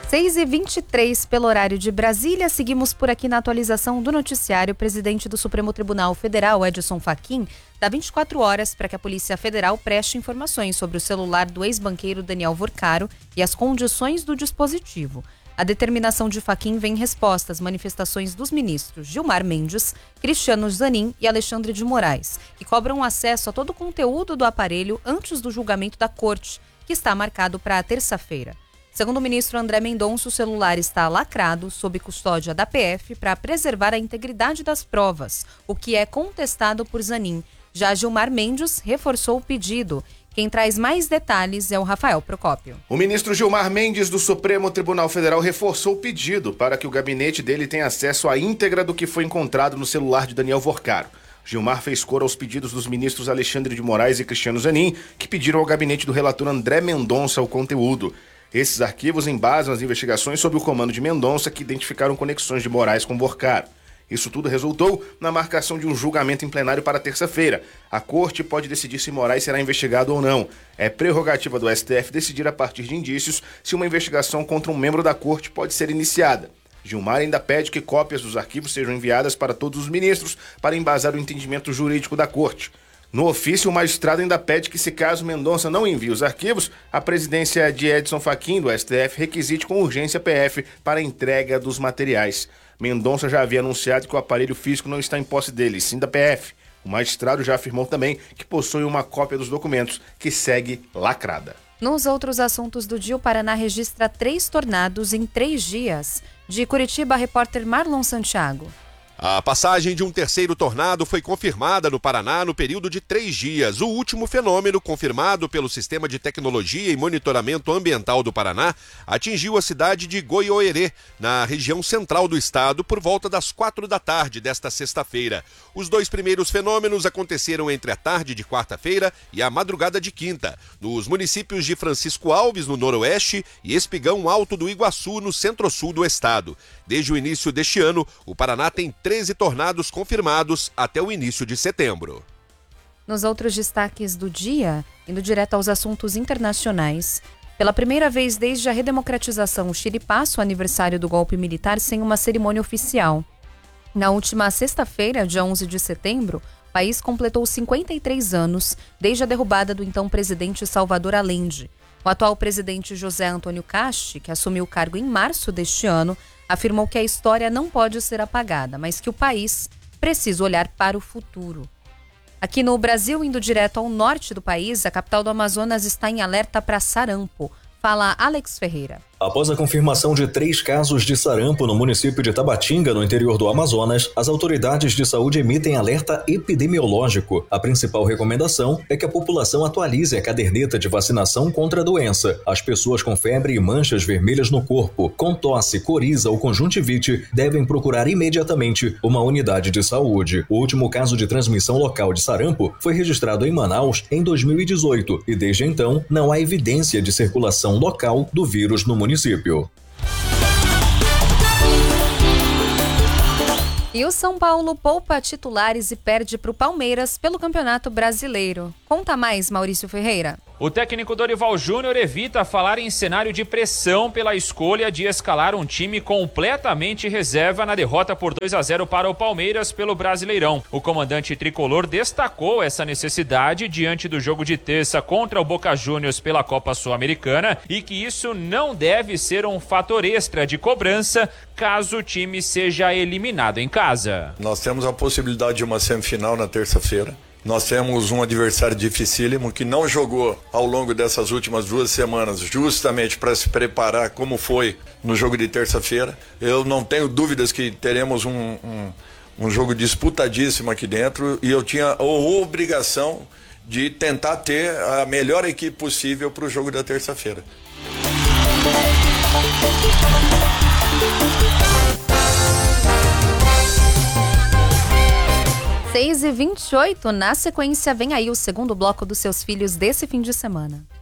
6h23 pelo horário de Brasília. Seguimos por aqui na atualização do noticiário. O presidente do Supremo Tribunal Federal, Edson Fachin, dá 24 horas para que a Polícia Federal preste informações sobre o celular do ex-banqueiro Daniel Vorcaro e as condições do dispositivo. A determinação de Fachin vem em resposta às manifestações dos ministros Gilmar Mendes, Cristiano Zanin e Alexandre de Moraes, que cobram acesso a todo o conteúdo do aparelho antes do julgamento da Corte, que está marcado para a terça-feira. Segundo o ministro André Mendonça, o celular está lacrado sob custódia da PF para preservar a integridade das provas, o que é contestado por Zanin. Já Gilmar Mendes reforçou o pedido. Quem traz mais detalhes é o Rafael Procópio. O ministro Gilmar Mendes do Supremo Tribunal Federal reforçou o pedido para que o gabinete dele tenha acesso à íntegra do que foi encontrado no celular de Daniel Vorcaro. Gilmar fez cor aos pedidos dos ministros Alexandre de Moraes e Cristiano Zanin, que pediram ao gabinete do relator André Mendonça o conteúdo. Esses arquivos embasam as investigações sob o comando de Mendonça, que identificaram conexões de Moraes com Vorcaro. Isso tudo resultou na marcação de um julgamento em plenário para terça-feira. A Corte pode decidir se Moraes será investigado ou não. É prerrogativa do STF decidir a partir de indícios se uma investigação contra um membro da Corte pode ser iniciada. Gilmar ainda pede que cópias dos arquivos sejam enviadas para todos os ministros para embasar o entendimento jurídico da Corte. No ofício, o magistrado ainda pede que, se caso Mendonça não envie os arquivos, a presidência de Edson Fachin, do STF, requisite com urgência a PF para a entrega dos materiais. Mendonça já havia anunciado que o aparelho físico não está em posse dele, sim da PF. O magistrado já afirmou também que possui uma cópia dos documentos, que segue lacrada. Nos outros assuntos do dia, o Paraná registra 3 tornados em 3 dias. De Curitiba, repórter Marlon Santiago. A passagem de um terceiro tornado foi confirmada no Paraná no período de 3 dias. O último fenômeno, confirmado pelo Sistema de Tecnologia e Monitoramento Ambiental do Paraná, atingiu a cidade de Goiôerê, na região central do estado, por volta das 4 da tarde desta sexta-feira. Os 2 primeiros fenômenos aconteceram entre a tarde de quarta-feira e a madrugada de quinta, nos municípios de Francisco Alves, no noroeste, e Espigão Alto do Iguaçu, no centro-sul do estado. Desde o início deste ano, o Paraná tem 13 tornados confirmados até o início de setembro. Nos outros destaques do dia, indo direto aos assuntos internacionais, pela primeira vez desde a redemocratização, o Chile passa o aniversário do golpe militar sem uma cerimônia oficial. Na última sexta-feira, dia 11 de setembro, o país completou 53 anos desde a derrubada do então presidente Salvador Allende. O atual presidente José Antônio Casti, que assumiu o cargo em março deste ano, afirmou que a história não pode ser apagada, mas que o país precisa olhar para o futuro. Aqui no Brasil, indo direto ao norte do país, a capital do Amazonas está em alerta para sarampo. Fala Alex Ferreira. Após a confirmação de 3 casos de sarampo no município de Tabatinga, no interior do Amazonas, as autoridades de saúde emitem alerta epidemiológico. A principal recomendação é que a população atualize a caderneta de vacinação contra a doença. As pessoas com febre e manchas vermelhas no corpo, com tosse, coriza ou conjuntivite, devem procurar imediatamente uma unidade de saúde. O último caso de transmissão local de sarampo foi registrado em Manaus em 2018 e desde então não há evidência de circulação local do vírus no município. E o São Paulo poupa titulares e perde para o Palmeiras pelo Campeonato Brasileiro. Conta mais, Maurício Ferreira. O técnico Dorival Júnior evita falar em cenário de pressão pela escolha de escalar um time completamente reserva na derrota por 2-0 para o Palmeiras pelo Brasileirão. O comandante tricolor destacou essa necessidade diante do jogo de terça contra o Boca Juniors pela Copa Sul-Americana e que isso não deve ser um fator extra de cobrança caso o time seja eliminado em casa. Nós temos a possibilidade de uma semifinal na terça-feira. Nós temos um adversário dificílimo que não jogou ao longo dessas últimas 2 semanas justamente para se preparar como foi no jogo de terça-feira. Eu não tenho dúvidas que teremos um jogo disputadíssimo aqui dentro e eu tinha a obrigação de tentar ter a melhor equipe possível para o jogo da terça-feira. 6h28, na sequência vem aí o segundo bloco dos seus filhos desse fim de semana.